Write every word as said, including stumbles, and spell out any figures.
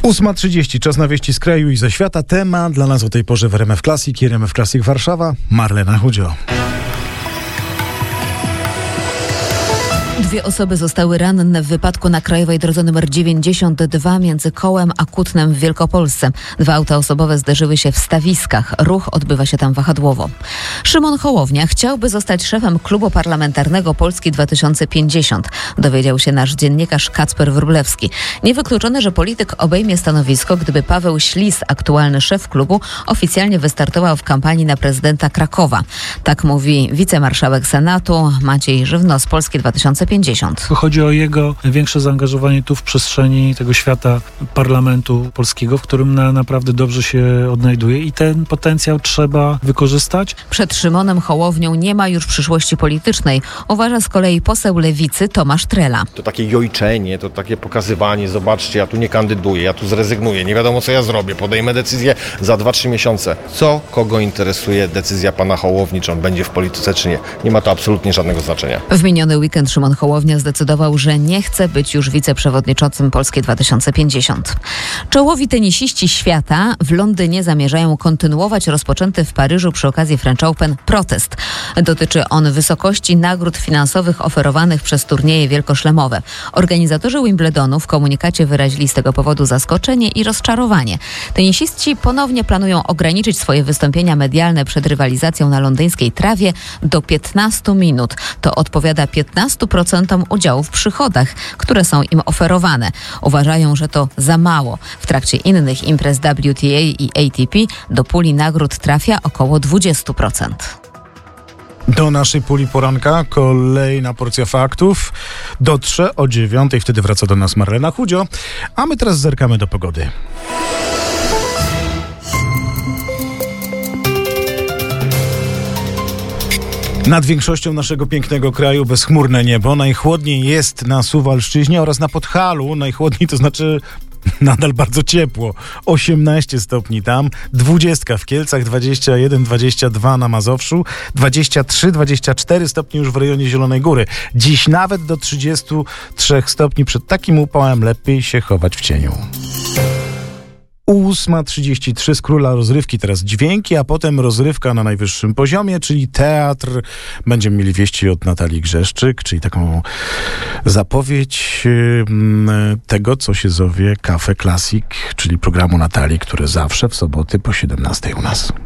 ósma trzydzieści, czas na wieści z kraju i ze świata. Temat dla nas o tej porze w R M F Classic i R M F Classic Warszawa. Marlena Chudzio. Dwie osoby zostały ranne w wypadku na krajowej drodze nr dziewięćdziesiąt dwa między Kołem a Kutnem w Wielkopolsce. Dwa auta osobowe zderzyły się w stawiskach. Ruch odbywa się tam wahadłowo. Szymon Hołownia chciałby zostać szefem klubu parlamentarnego Polski dwa tysiące pięćdziesiąt. Dowiedział się nasz dziennikarz Kacper Wróblewski. Niewykluczone, że polityk obejmie stanowisko, gdyby Paweł Ślis, aktualny szef klubu, oficjalnie wystartował w kampanii na prezydenta Krakowa. Tak mówi wicemarszałek Senatu Maciej Żywno z Polski dwa tysiące pięćdziesiąt. Chodzi o jego większe zaangażowanie tu w przestrzeni tego świata parlamentu polskiego, w którym na, naprawdę dobrze się odnajduje i ten potencjał trzeba wykorzystać. Przed Szymonem Hołownią nie ma już przyszłości politycznej, uważa z kolei poseł Lewicy Tomasz Trela. To takie jojczenie, to takie pokazywanie, zobaczcie, ja tu nie kandyduję, ja tu zrezygnuję, nie wiadomo co ja zrobię, podejmę decyzję za dwa trzy miesiące. Co kogo interesuje decyzja pana Hołowni, czy on będzie w polityce, czy nie? Nie ma to absolutnie żadnego znaczenia. W miniony weekend Szymon Hołownia zdecydował, że nie chce być już wiceprzewodniczącym Polski dwa tysiące pięćdziesiąt. Czołowi tenisiści świata w Londynie zamierzają kontynuować rozpoczęty w Paryżu przy okazji French Open protest. Dotyczy on wysokości nagród finansowych oferowanych przez turnieje wielkoszlemowe. Organizatorzy Wimbledonu w komunikacie wyrazili z tego powodu zaskoczenie i rozczarowanie. Tenisiści ponownie planują ograniczyć swoje wystąpienia medialne przed rywalizacją na londyńskiej trawie do piętnastu minut. To odpowiada piętnastu procentom udziału w przychodach, które są im oferowane. Uważają, że to za mało. W trakcie innych imprez W T A i A T P do puli nagród trafia około dwadzieścia procent. Do naszej puli poranka kolejna porcja faktów. Dotrze o dziewiątej, wtedy wraca do nas Marlena Chudzio. A my teraz zerkamy do pogody. Nad większością naszego pięknego kraju bezchmurne niebo. Najchłodniej jest na Suwalszczyźnie oraz na Podhalu. Najchłodniej to znaczy nadal bardzo ciepło. osiemnaście stopni tam, dwadzieścia w Kielcach, dwadzieścia jeden dwadzieścia dwa na Mazowszu, dwadzieścia trzy dwadzieścia cztery stopni już w rejonie Zielonej Góry. Dziś nawet do trzydziestu trzech stopni. Przed takim upałem lepiej się chować w cieniu. ósma trzydzieści trzy, z Króla Rozrywki teraz dźwięki, a potem rozrywka na najwyższym poziomie, czyli teatr. Będziemy mieli wieści od Natalii Grzeszczyk, czyli taką zapowiedź yy, tego, co się zowie Cafe Classic, czyli programu Natalii, który zawsze w soboty po siedemnastej u nas.